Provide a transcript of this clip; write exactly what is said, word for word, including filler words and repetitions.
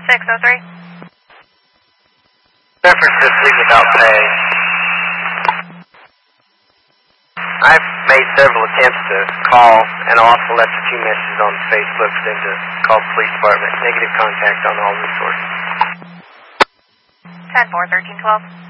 six oh three. Reference to leave without pay. I've made several attempts to call and also left a few messages on Facebook for them to call the police department. Negative contact on all resources. ten four, thirteen twelve.